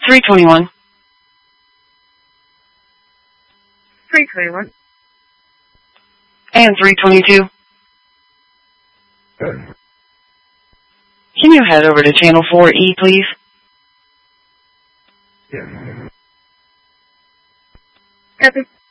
321. 321. And 322. Can you head over to channel 4E, please? Copy.